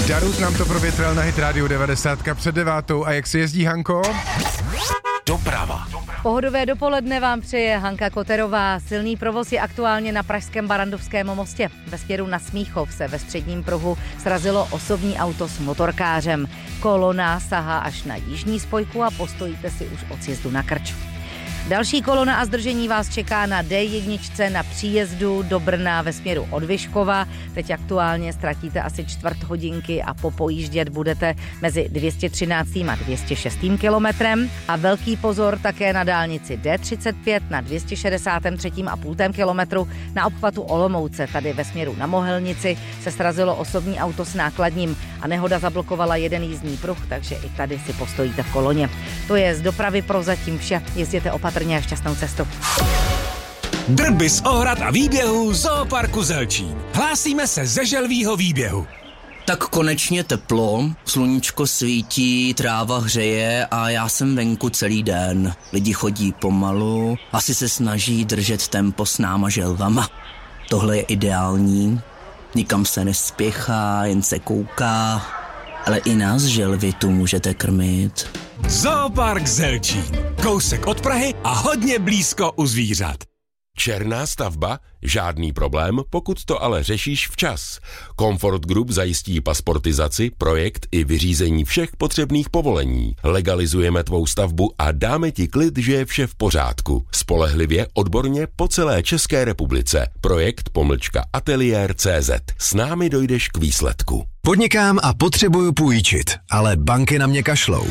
Darus nám to provětral na Hit Radio 90 před 9. A jak se jezdí, Hanko? Doprava. Pohodové dopoledne vám přeje Hanka Koterová. Silný provoz je aktuálně na pražském Barrandovském mostě. Ve směru na Smíchov se ve středním pruhu srazilo osobní auto s motorkářem. Kolona sahá až na jižní spojku a postojíte si už od sjezdu na Krč. Další kolona a zdržení vás čeká na D1 na příjezdu do Brna ve směru od Vyškova. Teď aktuálně ztratíte asi čtvrt hodinky a popojíždět budete mezi 213. a 206. kilometrem. A velký pozor také na dálnici D35 na 263,5 kilometru na obchvatu Olomouce. Tady ve směru na Mohelnici se srazilo osobní auto s nákladním a nehoda zablokovala jeden jízdní pruh, takže i tady si postojíte v koloně. To je z dopravy prozatím vše. Jezděte opatrně a šťastnou cestu. Drby z ohrad a výběhů Zooparku Zelčín. Hlásíme se ze želvího výběhu. Tak konečně teplo, sluníčko svítí, tráva hřeje a já jsem venku celý den. Lidi chodí pomalu, asi se snaží držet tempo s náma želvama. Tohle je ideální, nikam se nespěchá, jen se kouká, ale i nás želvy tu můžete krmit. Zoopark Zelčín. Kousek od Prahy a hodně blízko u zvířat. Černá stavba? Žádný problém, pokud to ale řešíš včas. Comfort Group zajistí pasportizaci, projekt i vyřízení všech potřebných povolení. Legalizujeme tvou stavbu a dáme ti klid, že je vše v pořádku. Spolehlivě, odborně po celé České republice. Projekt _ateliér.cz. S námi dojdeš k výsledku. Podnikám a potřebuju půjčit, ale banky na mě kašlou.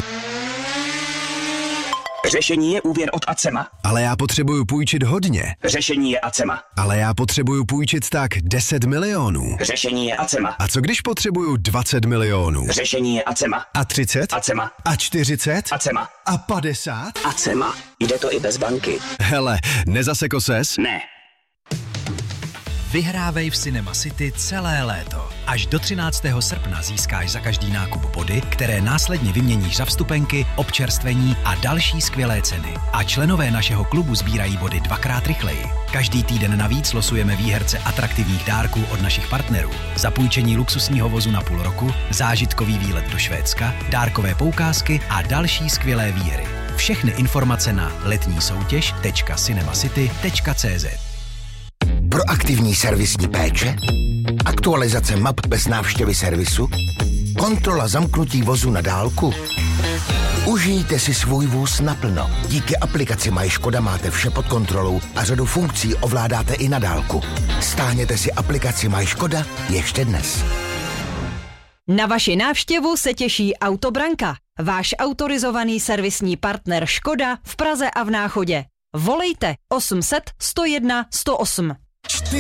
Řešení je úvěr od Acema. Ale já potřebuju půjčit hodně. Řešení je Acema. Ale já potřebuju půjčit tak 10 milionů. Řešení je Acema. A co když potřebuju 20 milionů? Řešení je Acema. A 30? Acema. A 40? Acema. A 50? Acema. Jde to i bez banky. Hele, nezaseko ses? Ne. Vyhrávej v Cinema City celé léto. Až do 13. srpna získáš za každý nákup body, které následně vyměníš za vstupenky, občerstvení a další skvělé ceny. A členové našeho klubu sbírají body 2x rychleji. Každý týden navíc losujeme výherce atraktivních dárků od našich partnerů. Zapůjčení luxusního vozu na půl roku, zážitkový výlet do Švédska, dárkové poukázky a další skvělé výhry. Všechny informace na letnísoutěž.cinemacity.cz. Proaktivní servisní péče, aktualizace map bez návštěvy servisu, kontrola zamknutí vozu na dálku. Užijte si svůj vůz naplno. Díky aplikaci MyŠkoda máte vše pod kontrolou a řadu funkcí ovládáte i na dálku. Stáhněte si aplikaci MyŠkoda ještě dnes. Na vaši návštěvu se těší Autobranka, váš autorizovaný servisní partner Škoda v Praze a v Náchodě. Volejte 800 101 108.